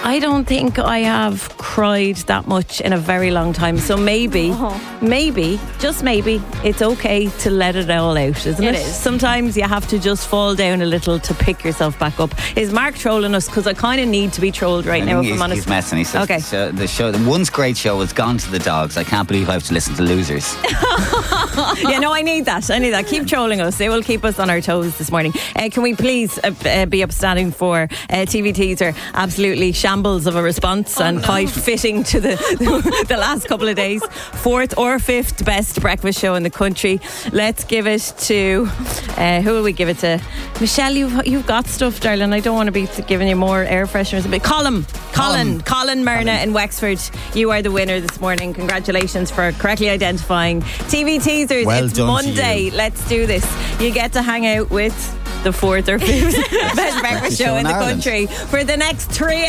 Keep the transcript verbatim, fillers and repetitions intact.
I don't think I have cried that much in a very long time. So maybe, oh. maybe, just maybe, it's okay to let it all out, isn't it? It is. Sometimes you have to just fall down a little to pick yourself back up. Is Mark trolling us? Because I kind of need to be trolled right I now, think if he's, I'm honest. he's messing. He says Okay. the, show, the show, the once great show has gone to the dogs. I can't believe I have to listen to losers. Yeah, no, I need that. I need that. Keep trolling us. They will keep us on our toes this morning. Uh, can we please uh, uh, be upstanding for uh, T V teaser? Absolutely shambles of a response oh, and no. quite fitting to the the last couple of days. Fourth or fifth best breakfast show in the country. Let's give it to uh, who will we give it to? Michelle, you've you've got stuff, darling. I don't want to be giving you more air fresheners. But Colin, Colin, Colin Myrna in Wexford. You are the winner this morning. Congratulations for correctly identifying T V teasers. Well it's done to Monday. you. Let's do this. You get to hang out with the fourth or fifth best breakfast show in the Ireland. country for the next three